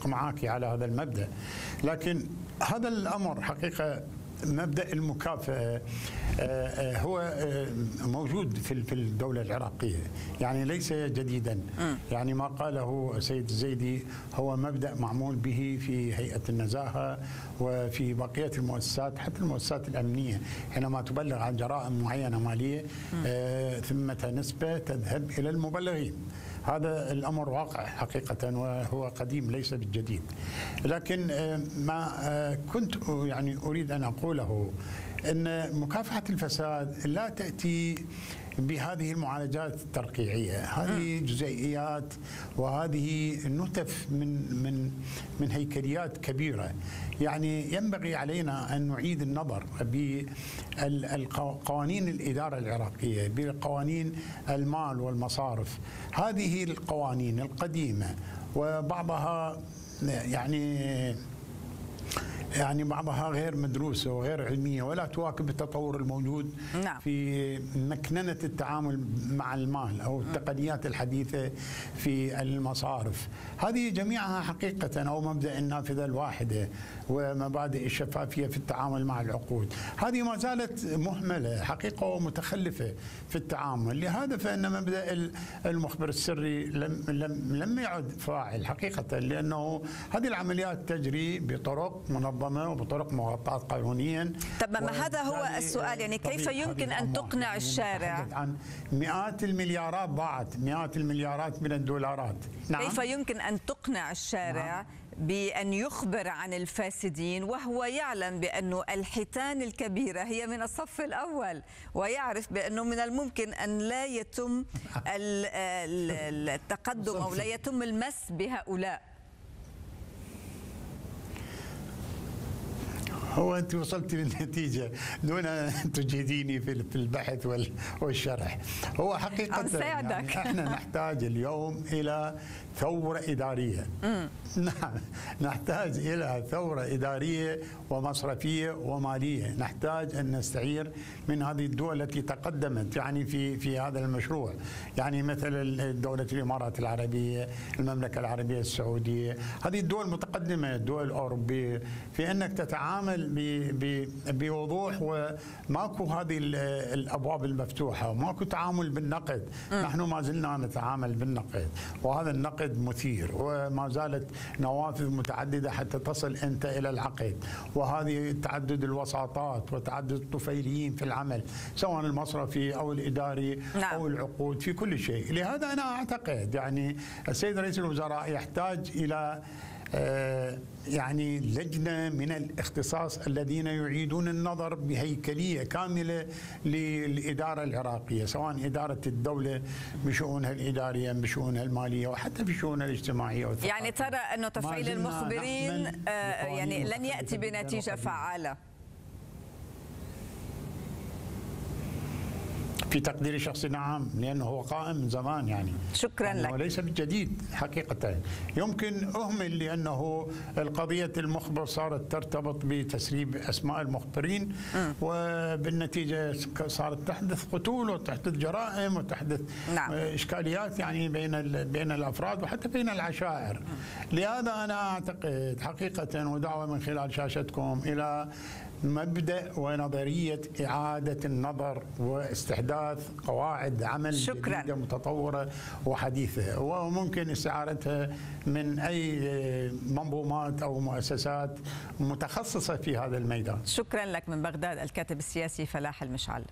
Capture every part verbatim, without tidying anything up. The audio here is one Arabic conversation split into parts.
أتفق معك على هذا المبدأ، لكن هذا الأمر حقيقة مبدأ المكافأة هو موجود في الدولة العراقية، يعني ليس جديدا. يعني ما قاله السيد الزيدي هو مبدأ معمول به في هيئة النزاهة وفي بقية المؤسسات، حتى المؤسسات الأمنية حينما تبلغ عن جرائم معينة مالية ثمة نسبة تذهب إلى المبلغين. هذا الأمر واقع حقيقة وهو قديم ليس بالجديد. لكن ما كنت يعني أريد أن أقوله أن مكافحة الفساد لا تأتي بهذه المعالجات الترقيعية، هذه جزيئيات وهذه نتف من من من هيكليات كبيرة. يعني ينبغي علينا أن نعيد النظر بقوانين الإدارة العراقية، بقوانين المال والمصارف. هذه القوانين القديمة وبعضها يعني يعني بعضها غير مدروسة وغير علمية ولا تواكب التطور الموجود نعم. في مكننة التعامل مع المال أو التقنيات الحديثة في المصارف. هذه جميعها حقيقة أو مبدأ النافذة الواحدة ومبادئ الشفافية في التعامل مع العقود، هذه ما زالت مهملة حقيقة ومتخلفة في التعامل. لهذا فإن مبدأ المخبر السري لم لم لم يعد فاعل حقيقة، لأنه هذه العمليات تجري بطرق منظمة وبطرق مغطاة قانونيا. طب ما هذا هو السؤال، يعني كيف يمكن أن تقنع الشارع؟ عن مئات المليارات ضاعت، مئات المليارات من الدولارات. نعم. كيف يمكن أن تقنع الشارع نعم. بأن يخبر عن الفاسدين وهو يعلم بأن الحيتان الكبيرة هي من الصف الأول، ويعرف بأنه من الممكن أن لا يتم التقدم أو لا يتم المس بهؤلاء؟ هو أنت وصلت للنتيجة دون أن تجهديني في البحث والشرح. هو حقيقة يعني احنا نحتاج اليوم إلى ثورة إدارية. نعم، نحتاج إلى ثورة إدارية ومصرفية ومالية. نحتاج أن نستعير من هذه الدول التي تقدمت يعني في في هذا المشروع، يعني مثل دولة الإمارات العربية، المملكة العربية السعودية. هذه الدول متقدمة، الدول الأوروبية، في أنك تتعامل بوضوح وماكو هذه الأبواب المفتوحة وماكو تعامل بالنقد. نحن ما زلنا نتعامل بالنقد، وهذا النقد مثير وما زالت نوافذ متعددة حتى تصل أنت إلى العقد. وهذه تعدد الوساطات وتعدد الطفيليين في العمل سواء المصرفي أو الإداري نعم. أو العقود في كل شيء. لهذا أنا أعتقد يعني السيد رئيس الوزراء يحتاج إلى يعني لجنة من الاختصاص الذين يعيدون النظر بهيكلية كاملة للإدارة العراقية، سواء إدارة الدولة بشؤونها الإدارية بشؤونها المالية وحتى بشؤونها الاجتماعية والثقافية. يعني ترى أنه تفعيل المخبرين يعني لن يأتي بنتيجة فعالة؟ في تقديري الشخصي نعم، لأنه هو قائم من زمان يعني. شكرا لك. وليس بالجديد حقيقة. يمكن أهمل لأنه القضية المخبر صارت ترتبط بتسريب أسماء المخبرين م. وبالنتيجة صارت تحدث قتول وتحدث جرائم وتحدث نعم. إشكاليات يعني بين بين الأفراد وحتى بين العشائر. م. لهذا أنا أعتقد حقيقة ودعوة من خلال شاشتكم إلى مبدأ ونظرية إعادة النظر واستحداث قواعد عمل شكرا. جديدة متطورة وحديثة، وممكن استعارتها من أي منظومات أو مؤسسات متخصصة في هذا الميدان. شكرا لك. من بغداد الكاتب السياسي فلاح المشعل.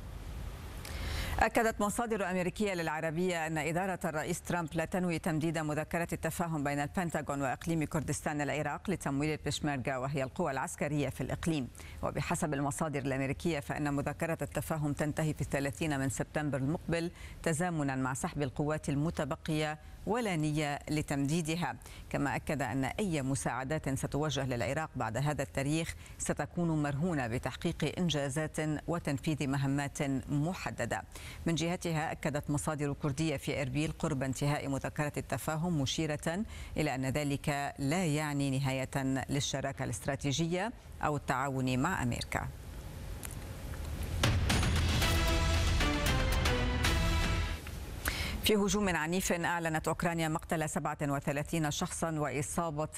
أكدت مصادر أمريكية للعربية أن إدارة الرئيس ترامب لا تنوي تمديد مذكرة التفاهم بين البنتاغون وإقليم كردستان العراق لتمويل البشمركة وهي القوى العسكرية في الإقليم. وبحسب المصادر الأمريكية فإن مذكرة التفاهم تنتهي في الثلاثين من سبتمبر المقبل تزامنا مع سحب القوات المتبقية ولا نية لتمديدها. كما أكد أن أي مساعدات ستوجه للعراق بعد هذا التاريخ ستكون مرهونة بتحقيق إنجازات وتنفيذ مهمات محددة. من جهتها أكدت مصادر كردية في إربيل قرب انتهاء مذكرة التفاهم مشيرة إلى أن ذلك لا يعني نهاية للشراكة الاستراتيجية أو التعاون مع أمريكا. في هجوم عنيف أعلنت أوكرانيا مقتل سبعة وثلاثين شخصا وإصابة